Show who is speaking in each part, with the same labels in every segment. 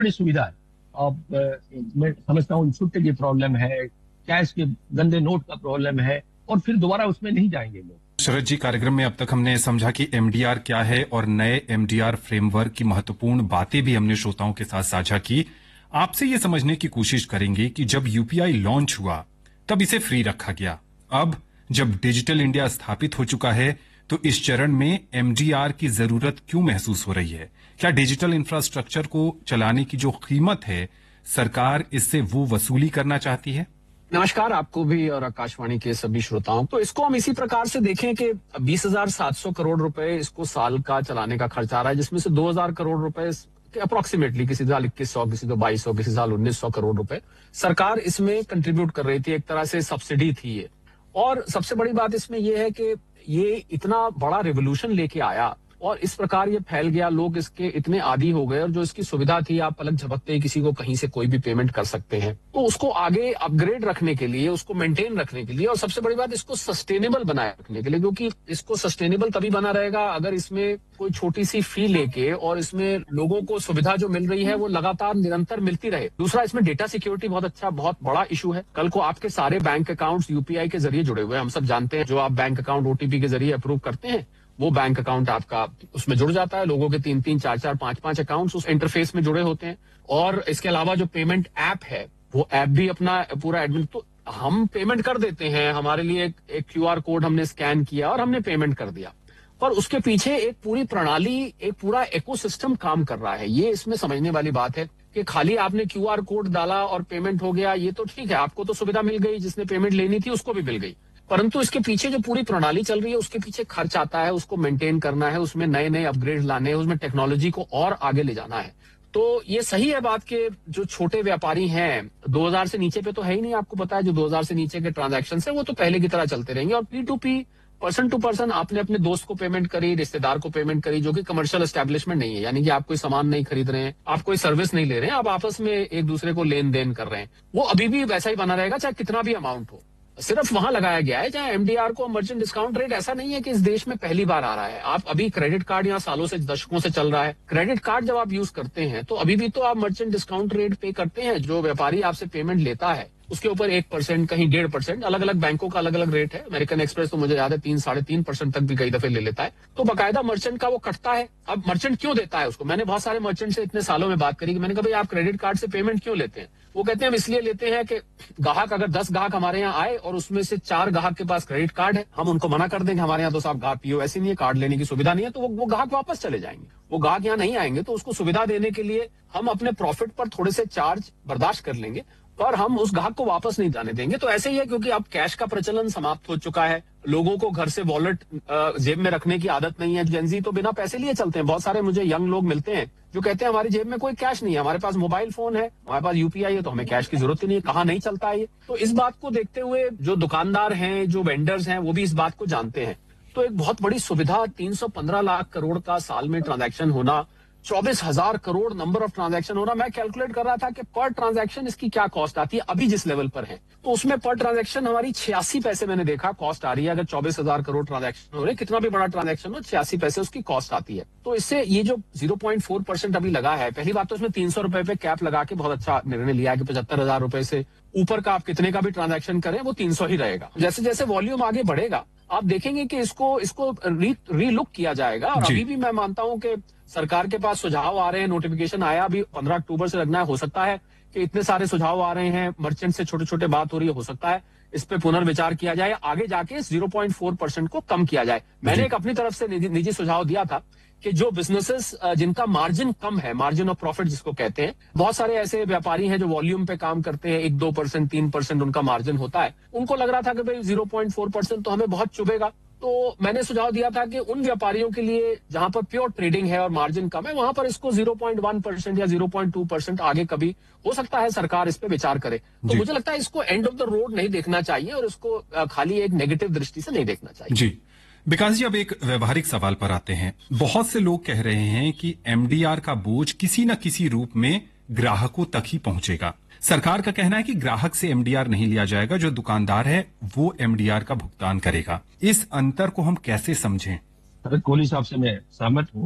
Speaker 1: बड़ी सुविधा है। अब मैं समझता हूँ छुट्टे की प्रॉब्लम है, कैश के गंदे नोट का प्रॉब्लम है, और फिर दोबारा उसमें नहीं जाएंगे लोग।
Speaker 2: शरद जी, कार्यक्रम में अब तक हमने समझा कि एमडीआर क्या है और नए एमडीआर फ्रेमवर्क की महत्वपूर्ण बातें भी हमने श्रोताओं के साथ साझा की। आपसे ये समझने की कोशिश करेंगे कि जब यूपीआई लॉन्च हुआ तब इसे फ्री रखा गया। अब जब डिजिटल इंडिया स्थापित हो चुका है तो इस चरण में एमडीआर की जरूरत क्यों महसूस हो रही है? क्या डिजिटल इंफ्रास्ट्रक्चर को चलाने की जो कीमत है, सरकार इससे वो वसूली करना चाहती है?
Speaker 3: नमस्कार आपको भी और आकाशवाणी के सभी श्रोताओं को। इसको हम इसी प्रकार से देखें कि 20,700 करोड़ रुपए इसको साल का चलाने का खर्च आ रहा है, जिसमें से 2,000 करोड़ रुपए अप्रोक्सीमेटली, किसी साल 2100, किसी तो 2200, किसी साल 1900 करोड़ रुपए सरकार इसमें कंट्रीब्यूट कर रही थी। एक तरह से सब्सिडी थी ये। और सबसे बड़ी बात इसमें यह है कि ये इतना बड़ा रिवोल्यूशन लेके आया और इस प्रकार ये फैल गया, लोग इसके इतने आदी हो गए, और जो इसकी सुविधा थी, आप पलक झपकते ही किसी को कहीं से कोई भी पेमेंट कर सकते हैं, तो उसको आगे अपग्रेड रखने के लिए, उसको मेंटेन रखने के लिए, और सबसे बड़ी बात इसको सस्टेनेबल बनाए रखने के लिए, क्योंकि इसको सस्टेनेबल तभी बना रहेगा अगर इसमें कोई छोटी सी फी लेके और इसमें लोगों को सुविधा जो मिल रही है वो लगातार निरंतर मिलती रहे। दूसरा, इसमें डेटा सिक्योरिटी बहुत बड़ा इशू है। कल को आपके सारे बैंक अकाउंट्स यूपीआई के जरिए जुड़े हुए हैं। हम सब जानते हैं, जो आप बैंक अकाउंट ओटीपी के जरिए अप्रूव करते हैं, वो बैंक अकाउंट आपका उसमें जुड़ जाता है। लोगों के 3-3, 4-4, 5-5 अकाउंट्स उस इंटरफेस में जुड़े होते हैं। और इसके अलावा जो पेमेंट ऐप है, वो ऐप भी अपना पूरा एडमिन, तो हम पेमेंट कर देते हैं, हमारे लिए एक क्यूआर कोड हमने स्कैन किया और हमने पेमेंट कर दिया, पर उसके पीछे एक पूरी प्रणाली, एक पूरा इकोसिस्टम काम कर रहा है। ये इसमें समझने वाली बात है कि खाली आपने क्यूआर कोड डाला और पेमेंट हो गया, ये तो ठीक है, आपको तो सुविधा मिल गई, जिसने पेमेंट लेनी थी उसको भी मिल गई, परंतु इसके पीछे जो पूरी प्रणाली चल रही है उसके पीछे खर्च आता है, उसको मेंटेन करना है, उसमें नए नए अपग्रेड लाने हैं, उसमें टेक्नोलॉजी को और आगे ले जाना है। तो ये सही है बात कि जो छोटे व्यापारी हैं, 2000 से नीचे पे तो है ही नहीं, आपको पता है, जो 2000 से नीचे के ट्रांजैक्शन है वो तो पहले की तरह चलते रहेंगे। और P2P, पर्सन टू पर्सन, आपने अपने दोस्त को पेमेंट करी, रिश्तेदार को पेमेंट करी, जो कि कमर्शियल एस्टेब्लिशमेंट नहीं है, यानी कि आप कोई सामान नहीं खरीद रहे हैं, आप कोई सर्विस नहीं ले रहे हैं, आप आपस में एक दूसरे को लेन देन कर रहे हैं, वो अभी भी वैसा ही बना रहेगा, चाहे कितना भी अमाउंट हो। सिर्फ वहां लगाया गया है जहां एमडीआर को, मर्चेंट डिस्काउंट रेट, ऐसा नहीं है कि इस देश में पहली बार आ रहा है। आप अभी क्रेडिट कार्ड यहाँ सालों से, दशकों से चल रहा है। क्रेडिट कार्ड जब आप यूज करते हैं तो अभी भी तो आप मर्चेंट डिस्काउंट रेट पे करते हैं। जो व्यापारी आपसे पेमेंट लेता है उसके ऊपर 1%, कहीं 1.5%, अलग अलग बैंकों का अलग अलग रेट है। अमेरिकन एक्सप्रेस तो मुझे याद है 3-3.5% तक भी कई दफे ले लेता है, तो बाकायदा मर्चेंट का वो कटता है। अब मर्चेंट क्यों देता है उसको? मैंने बहुत सारे मर्चेंट से इतने सालों में बात करी कि मैंने कहा भाई आप क्रेडिट कार्ड से पेमेंट क्यों लेते हैं? वो कहते हैं हम इसलिए लेते हैं कि ग्राहक, अगर 10 ग्राहक हमारे यहाँ आए और उसमें से 4 ग्राहक के पास क्रेडिट कार्ड है, हम उनको मना कर देंगे हमारे यहाँ तो साहब ग्राहक पियो ऐसे नहीं है, कार्ड लेने की सुविधा नहीं है, तो वो ग्राहक वापस चले जाएंगे। वो ग्राहक यहाँ नहीं आएंगे, तो उसको सुविधा देने के लिए हम अपने प्रॉफिट पर थोड़े से चार्ज बर्दाश्त कर लेंगे, पर हम उस ग्राहक को वापस नहीं जाने देंगे। तो ऐसे ही है, क्योंकि अब कैश का प्रचलन समाप्त हो चुका है, लोगों को घर से वॉलेट जेब में रखने की आदत नहीं है। जेनजी तो बिना पैसे लिए चलते हैं। बहुत सारे मुझे यंग लोग मिलते हैं जो कहते हैं हमारी जेब में कोई कैश नहीं है, हमारे पास मोबाइल फोन है, हमारे पास यूपीआई है, तो हमें कैश की जरूरत ही नहीं है। कहाँ नहीं चलता है ये? तो इस बात को देखते हुए जो दुकानदार हैं, जो वेंडर्स हैं, वो भी इस बात को जानते हैं। तो एक बहुत बड़ी सुविधा, 315 लाख करोड़ का साल में ट्रांजैक्शन होना, 24,000 करोड़ नंबर ऑफ ट्रांजैक्शन होना। मैं कैलकुलेट कर रहा था कि पर ट्रांजैक्शन इसकी क्या कॉस्ट आती है अभी जिस लेवल पर है, तो उसमें पर ट्रांजैक्शन हमारी 86 पैसे मैंने देखा कॉस्ट आ रही है। अगर 24,000 करोड़ ट्रांजैक्शन हो रहे, कितना भी बड़ा ट्रांजैक्शन हो, 86 पैसे उसकी कॉस्ट आती है। तो इससे ये जो 0.4% अभी लगा है, पहली बात तो इसमें 300 रुपए पे कैप लगा के बहुत अच्छा निर्णय लिया है कि 75,000 रुपए से ऊपर का आप कितने का भी ट्रांजैक्शन करें वो 300 ही रहेगा। जैसे जैसे वॉल्यूम आगे बढ़ेगा आप देखेंगे कि इसको रीलुक किया जाएगा। और अभी भी मैं मानता हूं कि सरकार के पास सुझाव आ रहे हैं, नोटिफिकेशन आया अभी 15 अक्टूबर से लगना है, हो सकता है कि इतने सारे सुझाव आ रहे हैं, मर्चेंट से छोटे छोटे बात हो रही है, हो सकता है इस पे पुनर्विचार किया जाए, आगे जाके 0.4% को कम किया जाए। मैंने एक अपनी तरफ से निजी सुझाव दिया था कि जो बिजनेसेस जिनका मार्जिन कम है, मार्जिन ऑफ प्रॉफिट जिसको कहते हैं, बहुत सारे ऐसे व्यापारी हैं जो वॉल्यूम पे काम करते हैं, 1-2%, 3% उनका मार्जिन होता है, उनको लग रहा था कि भाई 0.4% तो हमें बहुत चुभेगा। तो मैंने सुझाव दिया था कि उन व्यापारियों के लिए जहां पर प्योर ट्रेडिंग है और मार्जिन कम है, वहां पर इसको 0.1% या 0.2% आगे कभी हो सकता है सरकार इस पे विचार करे। तो मुझे लगता है इसको एंड ऑफ द रोड नहीं देखना चाहिए और इसको खाली एक नेगेटिव दृष्टि से नहीं देखना चाहिए।
Speaker 2: जी विकास जी, अब एक व्यवहारिक सवाल पर आते हैं। बहुत से लोग कह रहे हैं कि एमडीआर का बोझ किसी न किसी रूप में ग्राहकों तक ही पहुंचेगा। सरकार का कहना है कि ग्राहक से एमडीआर नहीं लिया जाएगा, जो दुकानदार है वो एमडीआर का भुगतान करेगा। इस अंतर को हम कैसे समझें?
Speaker 1: कोहली साहब से मैं सहमत हूँ,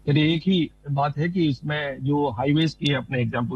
Speaker 1: फिर एक ही बात है कि इसमें जो हाईवेज की अपने एग्जाम्पल